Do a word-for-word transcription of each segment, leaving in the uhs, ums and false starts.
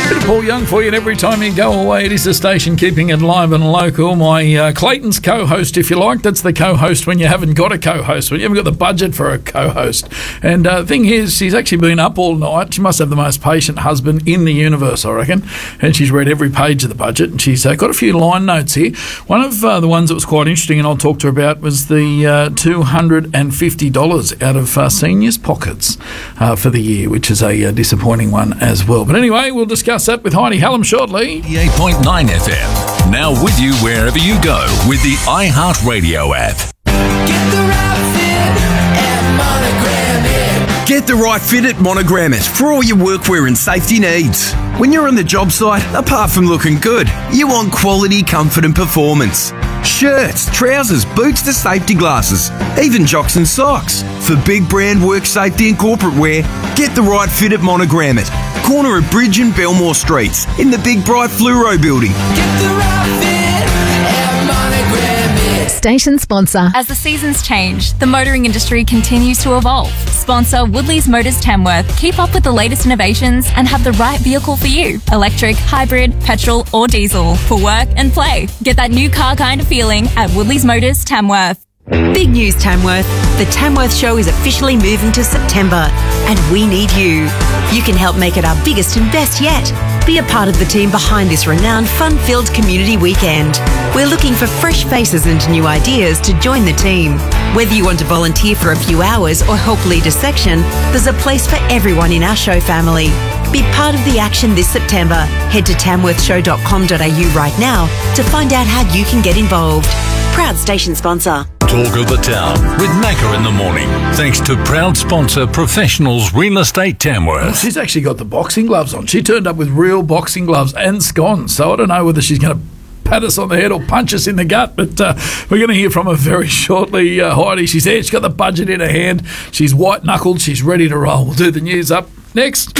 Bit of Paul Young for you, and every time you go away, it is the station keeping it live and local. My uh, Clayton's co-host, if you like. That's the co-host when you haven't got a co-host, when you haven't got the budget for a co-host. And uh, the thing is, she's actually been up all night. She must have the most patient husband in the universe, I reckon. And she's read every page of the budget, and she's uh, got a few line notes here. One of uh, the ones that was quite interesting, and I'll talk to her about, was the uh, two hundred fifty dollars out of uh, seniors' pockets uh, for the year, which is a uh, disappointing one as well. But anyway, we'll discuss that with Heidi Hallam shortly. eighty-eight point nine F M. Now with you wherever you go with the iHeartRadio app. Get the right fit at Monogram It. Get the right fit at Monogram It for all your workwear and safety needs. When you're on the job site, apart from looking good, you want quality, comfort and performance. Shirts, trousers, boots to safety glasses, even jocks and socks. For big brand work safety and corporate wear, get the right fit at Monogram It. Corner of Bridge and Belmore Streets in the big bright Fluoro building. Get the right fit at Monogram It. Station sponsor. As the seasons change, the motoring industry continues to evolve. Sponsor Woodley's Motors Tamworth. Keep up with the latest innovations and have the right vehicle for you. Electric, hybrid, petrol or diesel for work and play. Get that new car kind of feeling at Woodley's Motors Tamworth. Big news, Tamworth. The Tamworth Show is officially moving to September, and we need you. You can help make it our biggest and best yet. Be a part of the team behind this renowned, fun-filled community weekend. We're looking for fresh faces and new ideas to join the team. Whether you want to volunteer for a few hours or help lead a section, there's a place for everyone in our show family. Be part of the action this September. Head to tamworth show dot com dot a u right now to find out how you can get involved. Proud station sponsor. Talk of the Town with Macca in the morning. Thanks to proud sponsor Professionals Real Estate Tamworth. She's actually got the boxing gloves on. She turned up with real boxing gloves and scones, so I don't know whether she's going to pat us on the head or punch us in the gut, but uh, we're going to hear from her very shortly. Uh, Heidi, she's there. She's got the budget in her hand. She's white-knuckled. She's ready to roll. We'll do the news up next.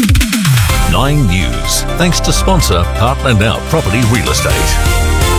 Nine News. Thanks to sponsor Partner Now Property Real Estate.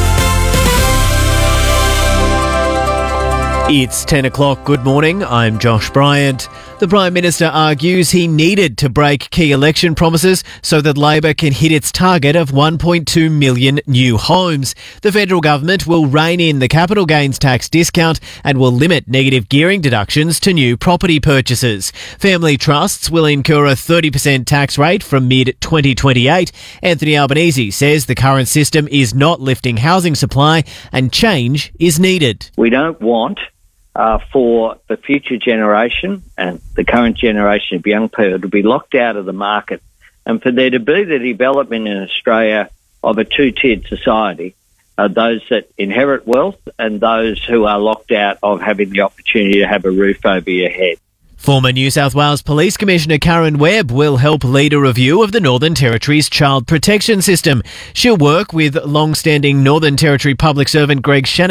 It's ten o'clock. Good morning. I'm Josh Bryant. The Prime Minister argues he needed to break key election promises so that Labor can hit its target of one point two million new homes. The federal government will rein in the capital gains tax discount and will limit negative gearing deductions to new property purchases. Family trusts will incur a thirty percent tax rate from mid twenty twenty-eight. Anthony Albanese says the current system is not lifting housing supply and change is needed. We don't want Uh, for the future generation and the current generation of young people to be locked out of the market, and for there to be the development in Australia of a two-tiered society, uh, those that inherit wealth and those who are locked out of having the opportunity to have a roof over your head. Former New South Wales Police Commissioner Karen Webb will help lead a review of the Northern Territory's child protection system. She'll work with long-standing Northern Territory public servant Greg Shannon